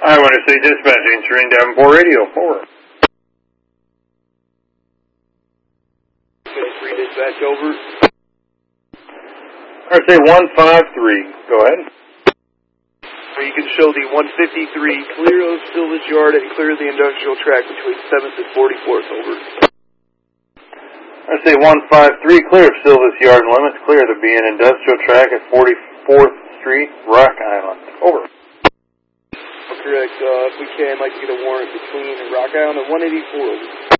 I want to say dispatch answering Davenport Radio. Over. Free dispatch over. I say 153. Go ahead. You can show the 153 clear of Silvis Yard and clear the industrial track between 7th and 44th. Over. I say 153 clear of Silvis Yard and limits clear to be an industrial track at 44th Street, Rock Island. Over. Correct. If we can, I'd like to get a warrant between Rock Island and 184. Over.